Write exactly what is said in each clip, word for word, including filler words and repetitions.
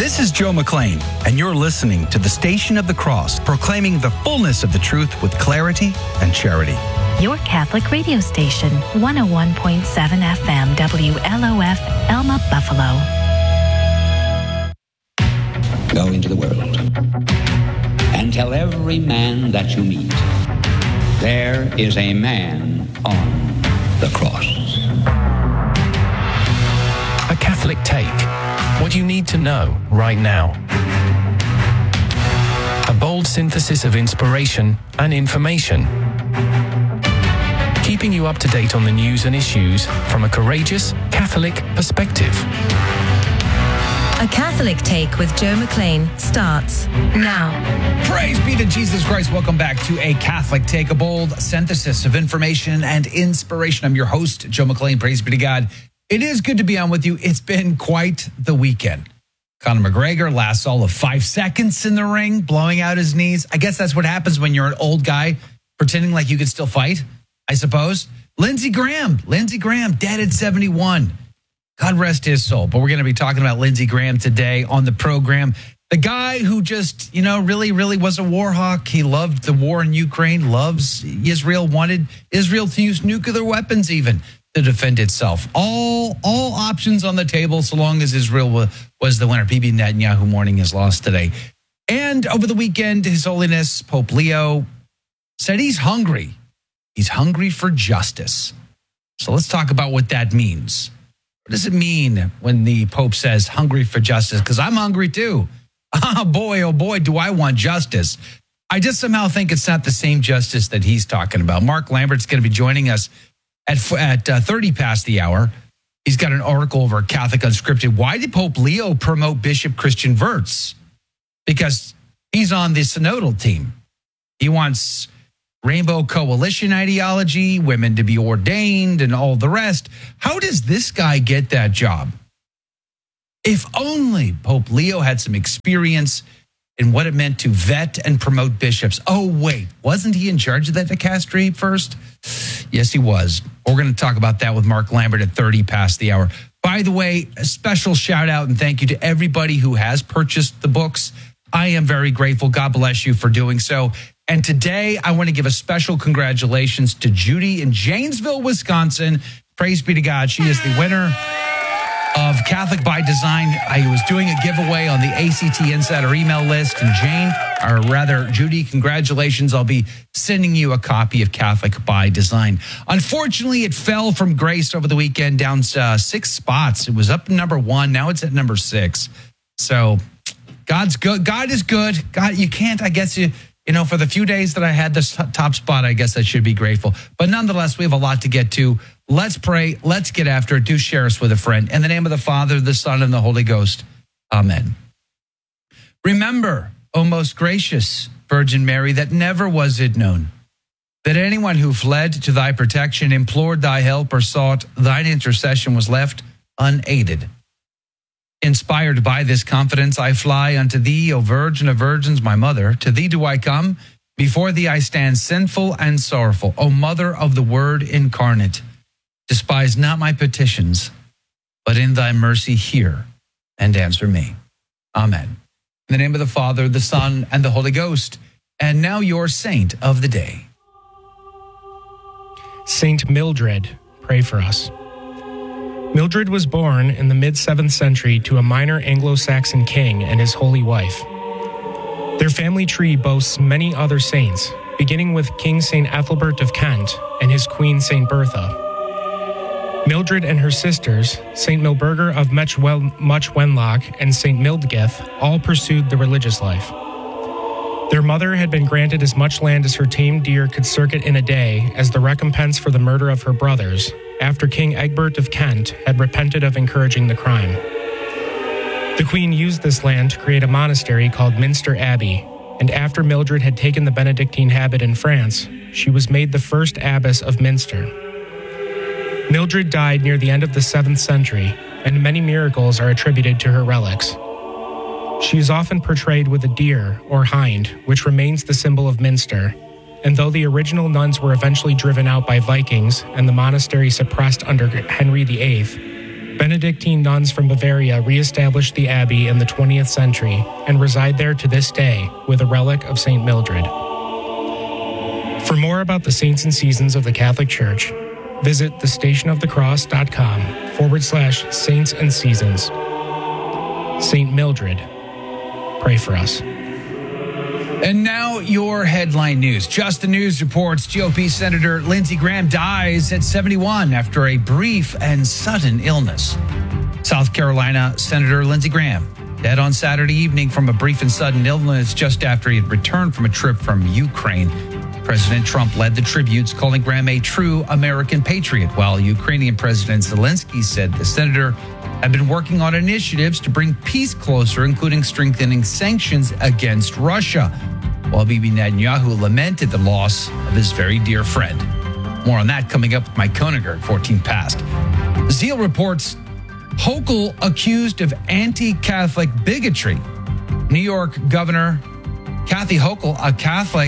This is Joe McLean, and you're listening to the Station of the Cross, proclaiming the fullness of the truth with clarity and charity. Your Catholic radio station, one oh one point seven F M, W L O F, Elma, Buffalo. Go into the world and tell every man that you meet, there is a man on the cross. A Catholic Take. What you need to know right now. A bold synthesis of inspiration and information. Keeping you up to date on the news and issues from a courageous Catholic perspective. A Catholic Take with Joe McLean starts now. Praise be to Jesus Christ. Welcome back to A Catholic Take, a bold synthesis of information and inspiration. I'm your host, Joe McLean. Praise be to God. It is good to be on with you. It's been quite the weekend. Conor McGregor lasts all of five seconds in the ring, blowing out his knees. I guess that's what happens when you're an old guy pretending like you can still fight, I suppose. Lindsey Graham, Lindsey Graham, dead at seventy-one. God rest his soul. But we're going to be talking about Lindsey Graham today on the program. The guy who just, you know, really, really was a war hawk. He loved the war in Ukraine, loves Israel, wanted Israel to use nuclear weapons even to defend itself. All all options on the table so long as Israel was, was the winner. Bibi Netanyahu mourning his loss today. And over the weekend, His Holiness Pope Leo said he's hungry. He's hungry for justice. So let's talk about what that means. What does it mean when the Pope says hungry for justice? Because I'm hungry too. Oh boy, oh boy, do I want justice. I just somehow think it's not the same justice that he's talking about. Mark Lambert's going to be joining us at, at uh, thirty past the hour. He's got an article over at Catholic Unscripted. Why did Pope Leo promote Bishop Christian Wirtz? Because he's on the synodal team. He wants Rainbow Coalition ideology, women to be ordained, and all the rest. How does this guy get that job? If only Pope Leo had some experience in what it meant to vet and promote bishops. Oh, wait, wasn't he in charge of that dicastery first? Yes, he was. We're going to talk about that with Mark Lambert at thirty past the hour. By the way, a special shout out and thank you to everybody who has purchased the books. I am very grateful. God bless you for doing so. And today, I want to give a special congratulations to Judy in Janesville, Wisconsin. Praise be to God. She is the winner of Catholic by Design. I was doing a giveaway on the A C T Insider email list. And Jane, or rather, Judy, congratulations. I'll be sending you a copy of Catholic by Design. Unfortunately, it fell from grace over the weekend, down uh, six spots. It was up to number one. Now it's at number six. So God's good. God is good. God, you can't, I guess you... You know, for the few days that I had this top spot, I guess I should be grateful. But nonetheless, we have a lot to get to. Let's pray. Let's get after it. Do share us with a friend. In the name of the Father, the Son, and the Holy Ghost. Amen. Remember, O most gracious Virgin Mary, that never was it known that anyone who fled to thy protection, implored thy help, or sought thine intercession was left unaided. Inspired by this confidence, I fly unto thee, O Virgin of Virgins, my mother. To thee do I come. Before thee I stand sinful and sorrowful. O Mother of the Word incarnate, despise not my petitions, but in thy mercy hear and answer me. Amen. In the name of the Father, the Son, and the Holy Ghost. And now your saint of the day. Saint Mildred, pray for us. Mildred was born in the mid-seventh century to a minor Anglo-Saxon king and his holy wife. Their family tree boasts many other saints, beginning with King Saint Ethelbert of Kent and his queen Saint Bertha. Mildred and her sisters, Saint Milburger of Much Wenlock and Saint Mildgith, all pursued the religious life. Their mother had been granted as much land as her tame deer could circuit in a day as the recompense for the murder of her brothers, after King Egbert of Kent had repented of encouraging the crime. The queen used this land to create a monastery called Minster Abbey, and after Mildred had taken the Benedictine habit in France, she was made the first abbess of Minster. Mildred died near the end of the seventh century, and many miracles are attributed to her relics. She is often portrayed with a deer, or hind, which remains the symbol of Minster, and though the original nuns were eventually driven out by Vikings and the monastery suppressed under Henry the Eighth, Benedictine nuns from Bavaria reestablished the abbey in the twentieth century and reside there to this day with a relic of Saint Mildred. For more about the saints and seasons of the Catholic Church, visit thestationofthecross.com forward slash saints and seasons. Saint Mildred, pray for us. And now your headline news. Just the News reports G O P Senator Lindsey Graham dies at seventy-one after a brief and sudden illness. South Carolina Senator Lindsey Graham dead on Saturday evening from a brief and sudden illness just after he had returned from a trip from Ukraine. President Trump led the tributes, calling Graham a true American patriot, while Ukrainian President Zelensky said the senator had been working on initiatives to bring peace closer, including strengthening sanctions against Russia, while Bibi Netanyahu lamented the loss of his very dear friend. More on that coming up with Mike Koeniger at fourteen past. Zeal reports Hochul accused of anti-Catholic bigotry. New York Governor Kathy Hochul, a Catholic,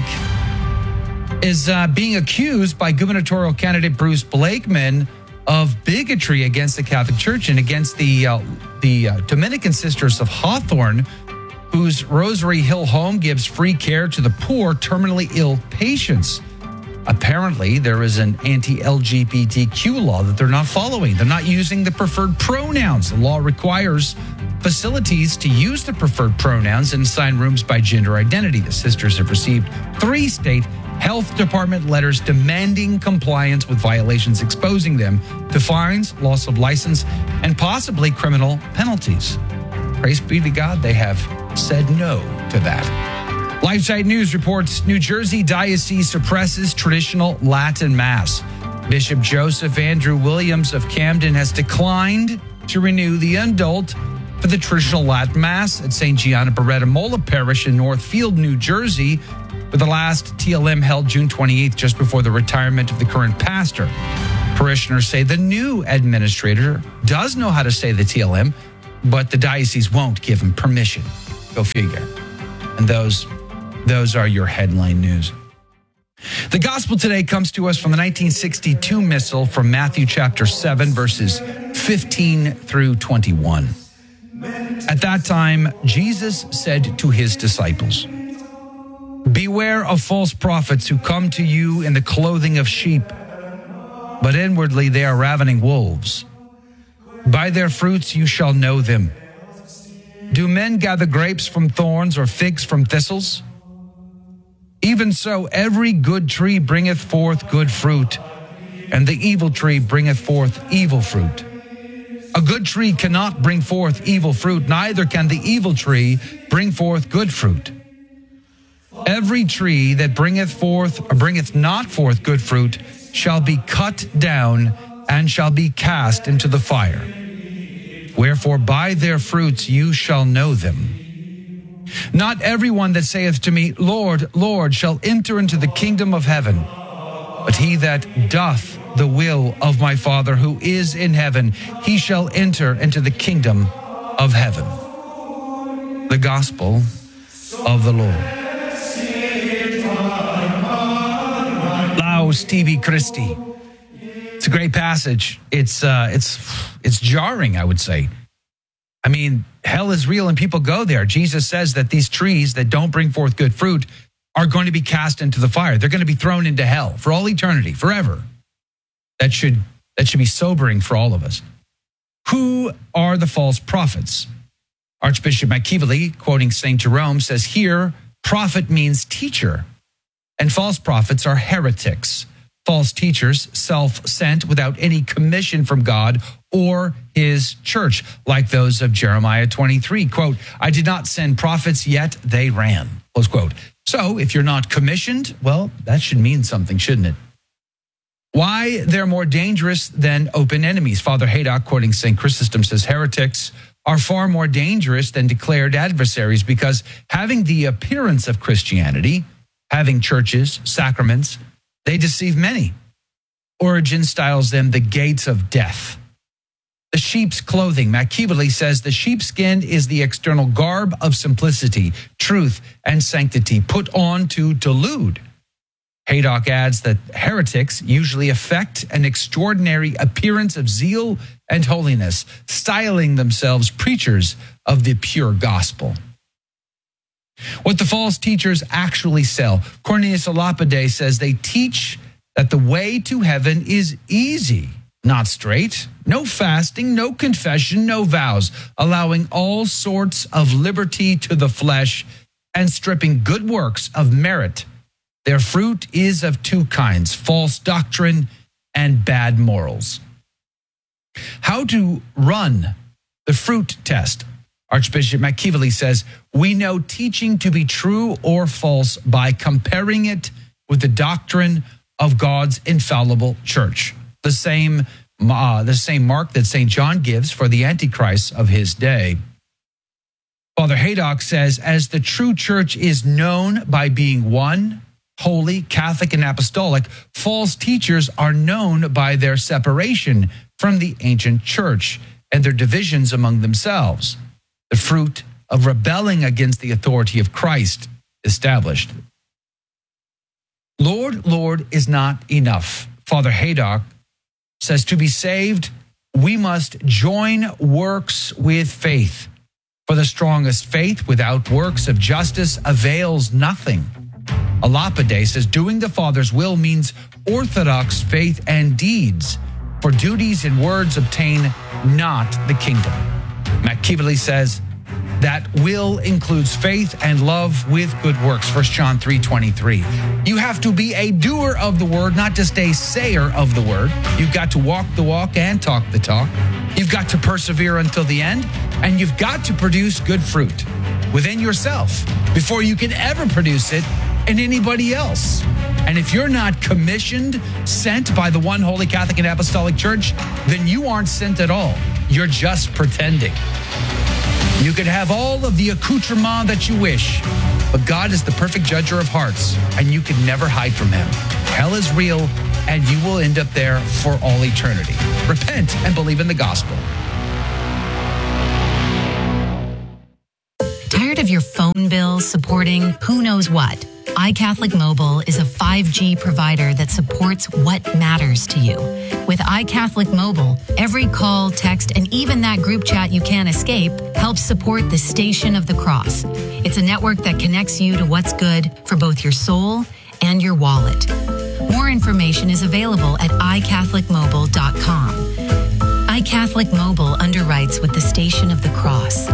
is uh, being accused by gubernatorial candidate Bruce Blakeman of bigotry against the Catholic Church and against the uh, the uh, Dominican Sisters of Hawthorne, whose Rosary Hill home gives free care to the poor, terminally ill patients. Apparently, there is an anti-L G B T Q law that they're not following. They're not using the preferred pronouns. The law requires facilities to use the preferred pronouns and assign rooms by gender identity. The sisters have received three state health department letters demanding compliance with violations, exposing them to fines, loss of license, and possibly criminal penalties. Praise be to God, they have said no to that. LifeSite News reports New Jersey Diocese suppresses traditional Latin Mass. Bishop Joseph Andrew Williams of Camden has declined to renew the indult for the traditional Latin Mass at Saint Gianna Beretta Mola Parish in Northfield, New Jersey, with the last T L M held June twenty-eighth, just before the retirement of the current pastor. Parishioners say the new administrator does know how to say the T L M, but the diocese won't give him permission. Go figure. And those, those are your headline news. The gospel today comes to us from the nineteen sixty-two missal from Matthew chapter seven, verses fifteen through twenty-one. At that time, Jesus said to his disciples, "Beware of false prophets who come to you in the clothing of sheep, but inwardly they are ravening wolves. By their fruits you shall know them. Do men gather grapes from thorns or figs from thistles? Even so, every good tree bringeth forth good fruit, and the evil tree bringeth forth evil fruit. A good tree cannot bring forth evil fruit, neither can the evil tree bring forth good fruit. Every tree that bringeth forth or bringeth not forth good fruit shall be cut down and shall be cast into the fire. Wherefore by their fruits you shall know them. Not everyone that saith to me, Lord, Lord, shall enter into the kingdom of heaven, but he that doth the will of my Father who is in heaven, he shall enter into the kingdom of heaven." The gospel of the Lord. Laus Tibi Christi. It's a great passage. It's uh, it's it's jarring, I would say. I mean, hell is real and people go there. Jesus says that these trees that don't bring forth good fruit are going to be cast into the fire. They're going to be thrown into hell for all eternity, forever. That should that should be sobering for all of us. Who are the false prophets? Archbishop McKeeverly, quoting Saint Jerome, says here, prophet means teacher, and false prophets are heretics, false teachers, self-sent without any commission from God or his church, like those of Jeremiah twenty-three. Quote, "I did not send prophets, yet they ran." Close quote. So if you're not commissioned, well, that should mean something, shouldn't it? Why they're more dangerous than open enemies. Father Haydock, quoting Saint Chrysostom, says heretics are far more dangerous than declared adversaries because having the appearance of Christianity, having churches, sacraments, they deceive many. Origen styles them the gates of death. The sheep's clothing. McKeeverly says the sheepskin is the external garb of simplicity, truth, and sanctity put on to delude. Haydock adds that heretics usually affect an extraordinary appearance of zeal and holiness, styling themselves preachers of the pure gospel. What the false teachers actually sell, Cornelius a Lapide says they teach that the way to heaven is easy, not straight, no fasting, no confession, no vows, allowing all sorts of liberty to the flesh and stripping good works of merit. Their fruit is of two kinds, false doctrine and bad morals. How to run the fruit test. Archbishop McKeeverly says, we know teaching to be true or false by comparing it with the doctrine of God's infallible church. The same, uh, the same mark that Saint John gives for the Antichrist of his day. Father Haydock says, as the true church is known by being one, holy, Catholic, and apostolic, false teachers are known by their separation from the ancient church and their divisions among themselves, the fruit of rebelling against the authority of Christ established. Lord, Lord is not enough. Father Haydock says to be saved, we must join works with faith. For the strongest faith without works of justice avails nothing. A Lapide says doing the Father's will means orthodox faith and deeds, for duties and words obtain not the kingdom. McKeeverly says that will includes faith and love with good works, First John three twenty-three. You have to be a doer of the word, not just a sayer of the word. You've got to walk the walk and talk the talk. You've got to persevere until the end, and you've got to produce good fruit within yourself before you can ever produce it in anybody else. And if you're not commissioned, sent by the one holy Catholic and Apostolic Church, then you aren't sent at all. You're just pretending. You could have all of the accoutrement that you wish, but God is the perfect judger of hearts, and you can never hide from him. Hell is real, and you will end up there for all eternity. Repent and believe in the gospel. Tired of your phone bill supporting who knows what? iCatholic Mobile is a five G provider that supports what matters to you. With iCatholic Mobile, every call, text, and even that group chat you can't escape helps support the Station of the Cross. It's a network that connects you to what's good for both your soul and your wallet. More information is available at i catholic mobile dot com. iCatholic Mobile underwrites with the Station of the Cross.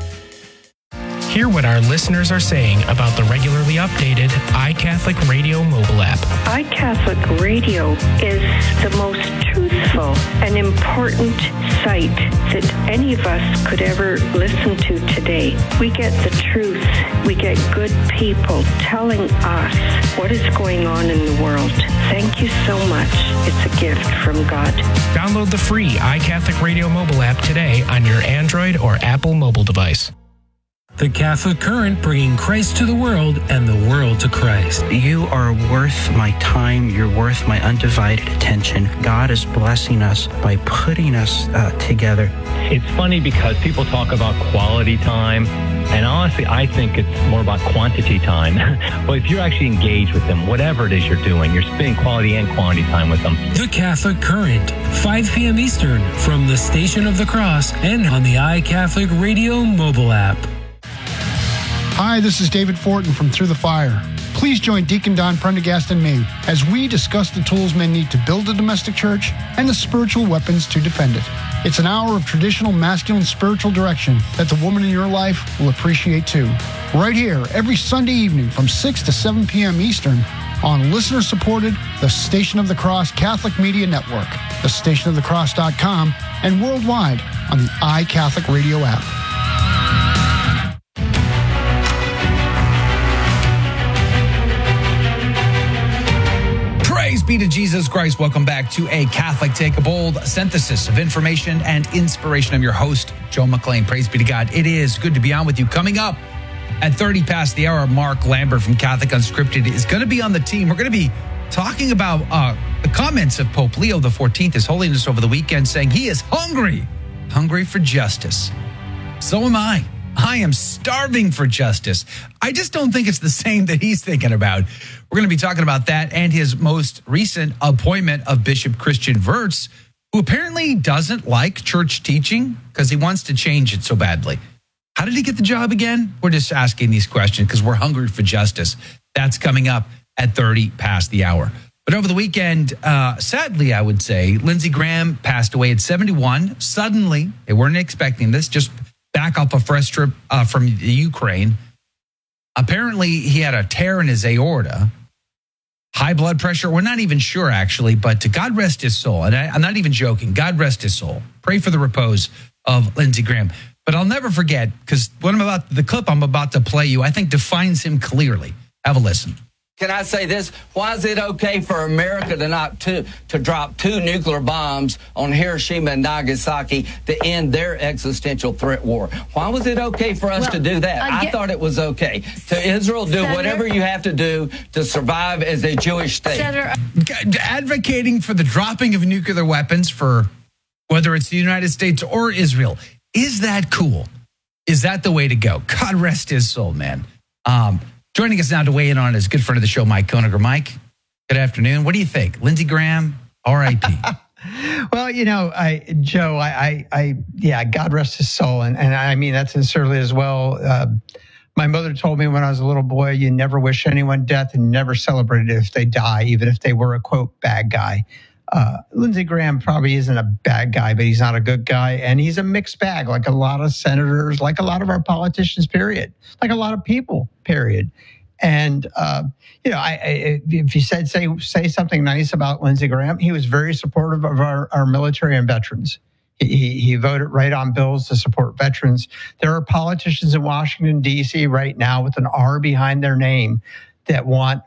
Hear what our listeners are saying about the regularly updated iCatholic Radio mobile app. iCatholic Radio is the most truthful and important site that any of us could ever listen to today. We get the truth. We get good people telling us what is going on in the world. Thank you so much. It's a gift from God. Download the free iCatholic Radio mobile app today on your Android or Apple mobile device. The Catholic Current, bringing Christ to the world and the world to Christ. You are worth my time. You're worth my undivided attention. God is blessing us by putting us uh, together. It's funny because people talk about quality time, and honestly, I think it's more about quantity time. But if you're actually engaged with them, whatever it is you're doing, you're spending quality and quantity time with them. The Catholic Current, five p.m. Eastern, from the Station of the Cross and on the iCatholic Radio mobile app. Hi, this is David Fortin from Through the Fire. Please join Deacon Don Prendergast and me as we discuss the tools men need to build a domestic church and the spiritual weapons to defend it. It's an hour of traditional masculine spiritual direction that the woman in your life will appreciate too. Right here, every Sunday evening from six to seven p.m. Eastern on listener-supported The Station of the Cross Catholic Media Network, the station of the cross dot com, and worldwide on the iCatholic Radio app. Praise be to Jesus Christ. Welcome back to A Catholic Take, a bold synthesis of information and inspiration. I'm your host, Joe McLean. Praise be to God. It is good to be on with you. Coming up at thirty past the hour, Mark Lambert from Catholic Unscripted is going to be on the team. We're going to be talking about uh, the comments of Pope Leo the fourteenth, His Holiness, over the weekend, saying he is hungry, hungry for justice. So am I. I am starving for justice. I just don't think it's the same that he's thinking about. We're going to be talking about that and his most recent appointment of Bishop Christian Wirtz, who apparently doesn't like church teaching because he wants to change it so badly. How did he get the job again? We're just asking these questions because we're hungry for justice. That's coming up at thirty past the hour. But over the weekend, uh, sadly, I would say, Lindsey Graham passed away at seventy-one. Suddenly, they weren't expecting this, just back off a fresh trip uh, from the Ukraine. Apparently, he had a tear in his aorta, high blood pressure. We're not even sure, actually, but to God rest his soul. And I, I'm not even joking. God rest his soul. Pray for the repose of Lindsey Graham. But I'll never forget, because what I'm about, the clip I'm about to play you, I think defines him clearly. Have a listen. Can I say this? Why is it okay for America to not to, to drop two nuclear bombs on Hiroshima and Nagasaki to end their existential threat war? Why was it okay for us well, to do that? I, I I thought it was okay. To Israel, do Senator, whatever you have to do to survive as a Jewish state. Senator, advocating for the dropping of nuclear weapons for whether it's the United States or Israel. Is that cool? Is that the way to go? God rest his soul, man. Um, Joining us now to weigh in on is good friend of the show, Mike Koeniger. Mike, good afternoon. What do you think? Lindsey Graham, R I P Well, you know, I, Joe, I, I, I, yeah, God rest his soul. And, and I mean that sincerely as well. Uh, my mother told me when I was a little boy, you never wish anyone death and never celebrate it if they die, even if they were a, quote, bad guy. Uh, Lindsey Graham probably isn't a bad guy, but he's not a good guy. And he's a mixed bag, like a lot of senators, like a lot of our politicians, period, like a lot of people, period. And, uh, you know, I, I, if you said, say, say something nice about Lindsey Graham, he was very supportive of our, our military and veterans. He, he voted right on bills to support veterans. There are politicians in Washington, D C right now with an R behind their name that want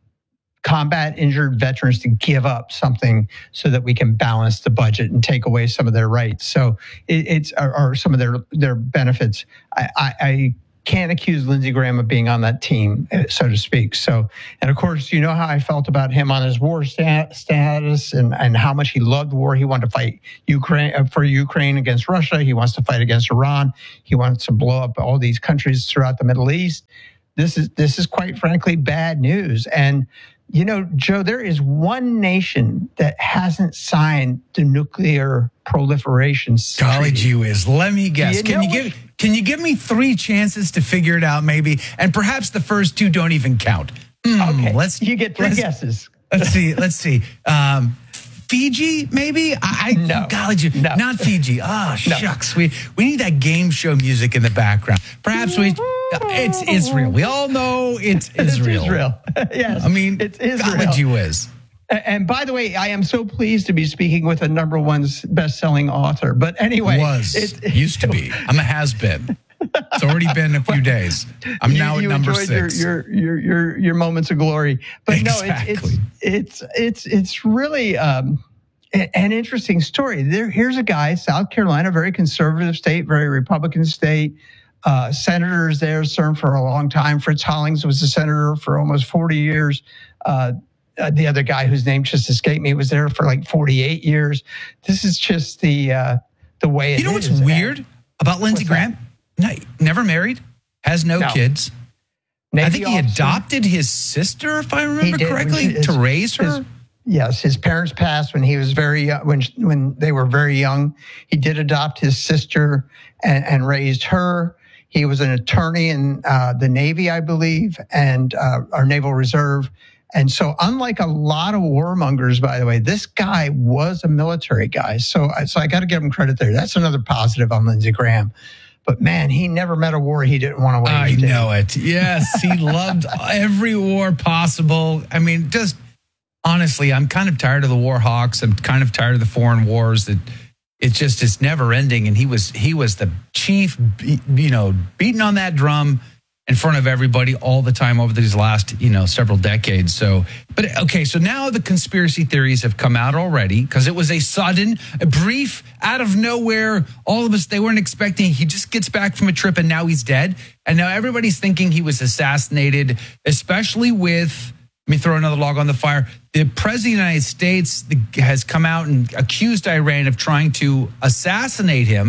combat injured veterans to give up something so that we can balance the budget and take away some of their rights. So it, it's or, or some of their their benefits. I, I, I can't accuse Lindsey Graham of being on that team, so to speak. So, and of course, you know how I felt about him on his war stat, status and, and how much he loved war. He wanted to fight Ukraine uh, for Ukraine against Russia. He wants to fight against Iran. He wants to blow up all these countries throughout the Middle East. This is this is quite frankly bad news. And you know, Joe, there is one nation that hasn't signed the nuclear proliferation treaty. Golly gee whiz. Let me guess. You can you give can you give me three chances to figure it out, maybe? And perhaps the first two don't even count. Mm, okay, let's you get three let's, guesses. Let's see. Let's see. Um, Fiji, maybe? I, I no, golly gee, no. not Fiji. Oh, no. shucks. We we need that game show music in the background. Perhaps we. It's Israel. We all know it's Israel. It's Israel. Yes. I mean, it's Israel. Golly gee whiz. And by the way, I am so pleased to be speaking with a number one best-selling author. But anyway, was it, used to be. I'm a has-been. It's already been a few days. I'm you, now at you number enjoyed six. Your, your your your your moments of glory, but exactly. no, it's it's it's it's it's really um, an interesting story. There, here's a guy, South Carolina, very conservative state, very Republican state. Uh, senators there served for a long time. Fritz Hollings was a senator for almost forty years. Uh, uh, the other guy whose name just escaped me was there for like forty-eight years. This is just the uh, the way it is. You know what's weird about Lindsey Graham? No, never married, has no, no. kids. Navy I think he officer. adopted his sister, if I remember did, correctly, his, to raise her. His, yes, his parents passed when he was very young, when when they were very young. He did adopt his sister and, and raised her. He was an attorney in uh, the Navy, I believe, and uh, our Naval Reserve. And so unlike a lot of warmongers, by the way, this guy was a military guy. So, so I got to give him credit there. That's another positive on Lindsey Graham. But, man, he never met a war he didn't want to wage. I know it. Yes, he loved every war possible. I mean, just honestly, I'm kind of tired of the war hawks. I'm kind of tired of the foreign wars that it's just it's never ending. And he was he was the chief, you know, beating on that drum in front of everybody all the time over these last, you know, several decades. So, but okay, so now the conspiracy theories have come out already because it was a sudden, a brief, out of nowhere. All of us, they weren't expecting. He just gets back from a trip and now he's dead. And now everybody's thinking he was assassinated, especially with, let me throw another log on the fire. The president of the United States has come out and accused Iran of trying to assassinate him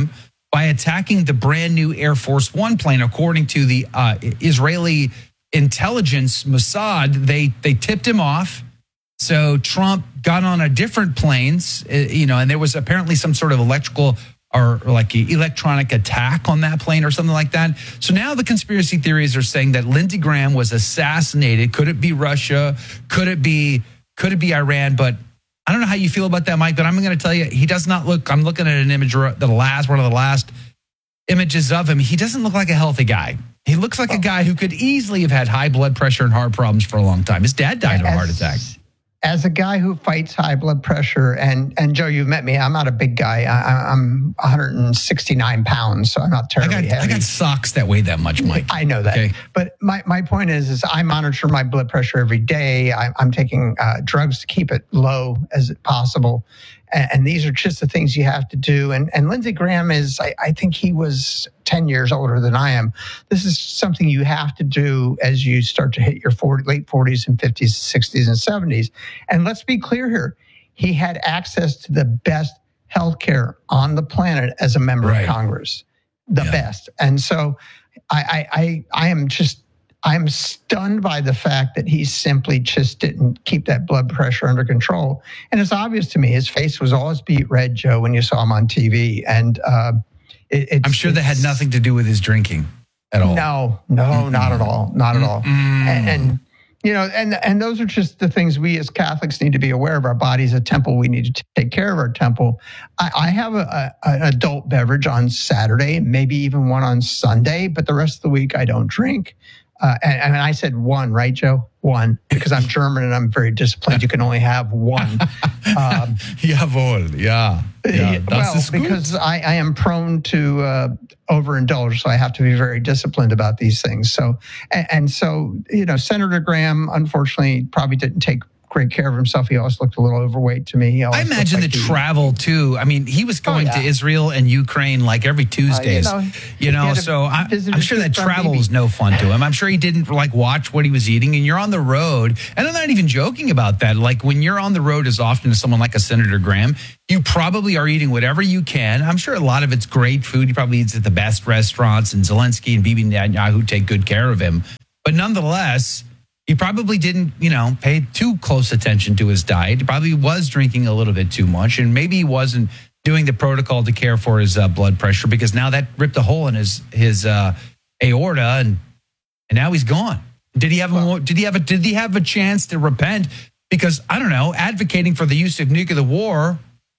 by attacking the brand new Air Force One plane. According to the uh, Israeli intelligence Mossad, they they tipped him off. So Trump got on a different planes, uh, you know, and there was apparently some sort of electrical or like electronic attack on that plane or something like that. So now the conspiracy theories are saying that Lindsey Graham was assassinated. Could it be Russia? Could it be could it be Iran? But I don't know how you feel about that, Mike, but I'm going to tell you, he does not look, I'm looking at an image, the last, one of the last images of him. He doesn't look like a healthy guy. He looks like a guy who could easily have had high blood pressure and heart problems for a long time. His dad died of a heart attack. As a guy who fights high blood pressure, and and Joe, you've met me. I'm not a big guy. I, I'm one hundred sixty-nine pounds, so I'm not terribly I got, heavy. I got socks that weigh that much, Mike. I know that. Okay. But my, my point is, is I monitor my blood pressure every day. I, I'm taking uh, drugs to keep it low as possible. And, and these are just the things you have to do. And, and Lindsey Graham is, I, I think he was ten years older than I am. This is something you have to do as you start to hit your forty, late forties and fifties, sixties, and seventies. And let's be clear here. He had access to the best healthcare on the planet as a member Right. of Congress, the Yeah. best. And so I, I, I, I am just, I'm stunned by the fact that he simply just didn't keep that blood pressure under control. And it's obvious to me, his face was always beet red, Joe, when you saw him on T V. And uh, it, it's, I'm sure that had nothing to do with his drinking at all. No, no, mm-hmm. not at all. Not at all. Mm-hmm. And, and, you know, and, and those are just the things we as Catholics need to be aware of. Our body's a temple. We need to take care of our temple. I, I have a, a, an adult beverage on Saturday, maybe even one on Sunday, but the rest of the week I don't drink. Uh, and, and I said one, right, Joe? One, because I'm German and I'm very disciplined. You can only have one. Um, Jawohl, yeah. yeah well, because I, I am prone to uh, overindulge, so I have to be very disciplined about these things. So, and, and so, you know, Senator Graham, unfortunately, probably didn't take great care of himself. He always looked a little overweight to me. I imagine like the he, travel too. I mean, he was going oh, yeah. to Israel and Ukraine like every Tuesdays, uh, you know, you know so I, I'm sure that travel was no fun to him. I'm sure he didn't like watch what he was eating, and you're on the road. And I'm not even joking about that. Like when you're on the road as often as someone like a Senator Graham, you probably are eating whatever you can. I'm sure a lot of it's great food. He probably eats at the best restaurants, and Zelensky and Bibi Netanyahu take good care of him. But nonetheless, he probably didn't, you know, pay too close attention to his diet. He probably was drinking a little bit too much, and maybe he wasn't doing the protocol to care for his uh, blood pressure, because now that ripped a hole in his his uh, aorta, and and now he's gone. Did he have a did he have a did he have a chance to repent? Because I don't know, advocating for the use of nuclear war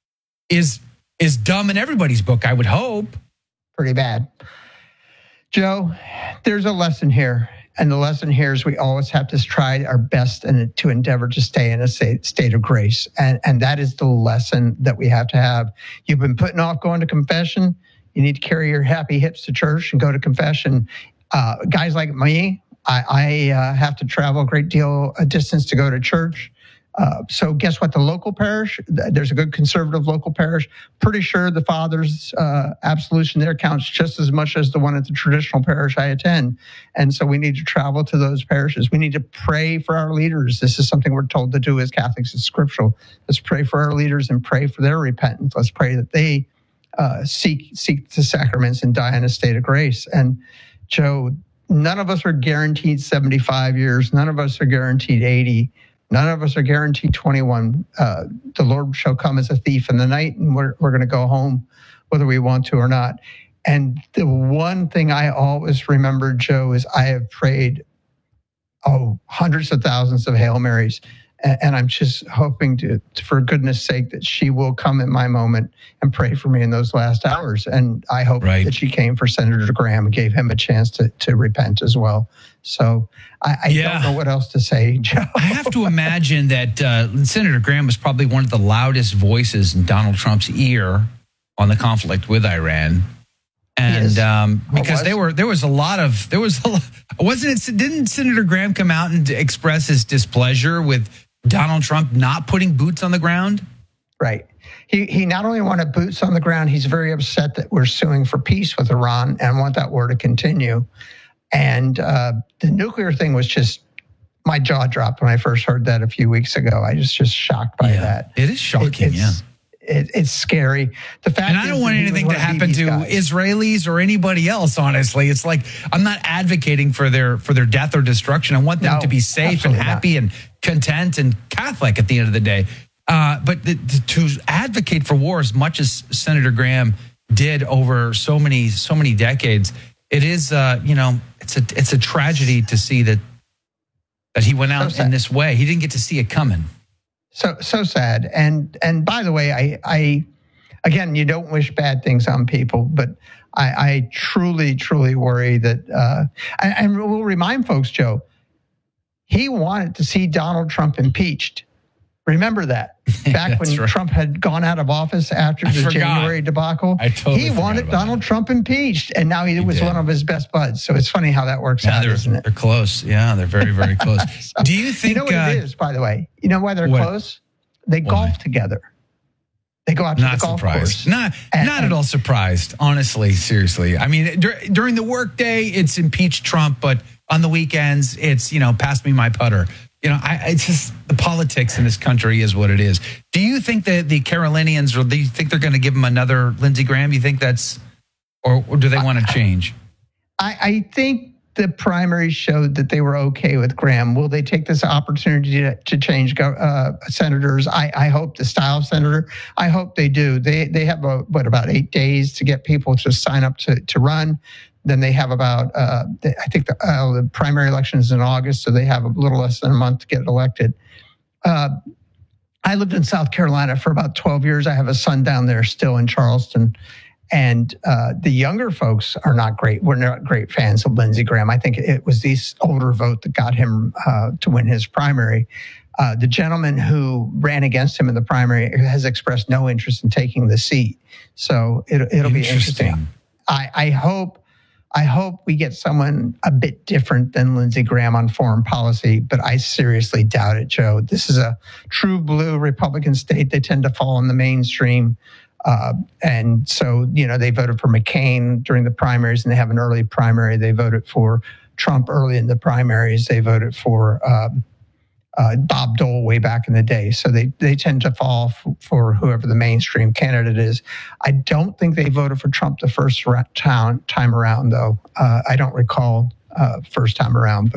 is is dumb in everybody's book, I would hope. Pretty bad, Joe. There's a lesson here. And the lesson here is we always have to try our best and to endeavor to stay in a state of grace. And, and that is the lesson that we have to have. You've been putting off going to confession. You need to carry your happy hips to church and go to confession. Uh, guys like me, I, I uh, have to travel a great deal of distance to go to church. Uh, so guess what? The local parish, there's a good conservative local parish. Pretty sure the father's uh, absolution there counts just as much as the one at the traditional parish I attend. And so we need to travel to those parishes. We need to pray for our leaders. This is something we're told to do as Catholics. It's scriptural. Let's pray for our leaders and pray for their repentance. Let's pray that they uh, seek seek the sacraments and die in a state of grace. And Joe, none of us are guaranteed seventy-five years. None of us are guaranteed eighty. None of us are guaranteed twenty-one. Uh, the Lord shall come as a thief in the night, and we're we're going to go home whether we want to or not. And the one thing I always remember, Joe, is I have prayed, oh, hundreds of thousands of Hail Marys. And, and I'm just hoping to, for goodness sake, that she will come in my moment and pray for me in those last hours. And I hope right. that she came for Senator Graham and gave him a chance to, to repent as well. So I, I yeah. don't know what else to say, Joe. I have to imagine that uh, Senator Graham was probably one of the loudest voices in Donald Trump's ear on the conflict with Iran. And um, because they were, there was a lot of, there was, a, wasn't it, didn't Senator Graham come out and express his displeasure with Donald Trump not putting boots on the ground? Right. He he not only wanted boots on the ground, he's very upset that we're suing for peace with Iran and want that war to continue. And uh, the nuclear thing was just, my jaw dropped when I first heard that a few weeks ago. I was just shocked by yeah, that. It is shocking, it, yeah. it, it's scary. The fact and I don't is want that he anything would to wanna be happen these to guys. Israelis or anybody else. Honestly, it's like I'm not advocating for their for their death or destruction. I want them No, to be safe and absolutely happy and content and Catholic at the end of the day. Uh, but the, the, to advocate for war as much as Senator Graham did over so many so many decades, it is uh, you know it's a it's a tragedy to see that that he went out So in this way. He didn't get to see it coming. So so sad. And and by the way, I I again, you don't wish bad things on people, but I, I truly truly worry that. Uh, and, and we'll remind folks, Joe, he wanted to see Donald Trump impeached. Remember that back when right. Trump had gone out of office after I the forgot. January debacle. I totally he forgot wanted about Donald Trump impeached, and now he, He was did. one of his best buds. So it's funny how that works Yeah, out, they're, isn't it? they're close. Yeah, they're very very close. So, Do you think? You know what uh, it is, by the way? You know why they're what? close? They golf together. They go out to Not the golf surprised. course. Not And- not at all surprised. Honestly, seriously. I mean, dur- during the workday, it's impeach Trump, but on the weekends, it's you know, pass me my putter. You know, I it's just the politics in this country is what it is. Do you think that the Carolinians, or do you think they're going to give him another Lindsey Graham? You think that's, or, or do they want to change? I, I think the primary showed that they were okay with Graham. Will they take this opportunity to, to change uh, senators? I, I hope the style of senator. I hope they do. They they have a, what about eight days to get people to sign up to to run. Then they have about, uh, I think the, uh, the primary election is in August, so they have a little less than a month to get elected. Uh, I lived in South Carolina for about twelve years. I have a son down there still in Charleston. And uh, the younger folks are not great. We're not great fans of Lindsey Graham. I think it was the older vote that got him uh, to win his primary. Uh, the gentleman who ran against him in the primary has expressed no interest in taking the seat. So it, it'll be interesting. I, I hope I hope we get someone a bit different than Lindsey Graham on foreign policy, but I seriously doubt it, Joe. This is a true blue Republican state. They tend to fall in the mainstream. Uh, and so, you know, they voted for McCain during the primaries, and they have an early primary. They voted for Trump early in the primaries. They voted for um, uh, Bob Dole way back in the day. So they, they tend to fall f- for whoever the mainstream candidate is. I don't think they voted for Trump the first ra- time, time around, though. Uh, I don't recall uh, first time around. But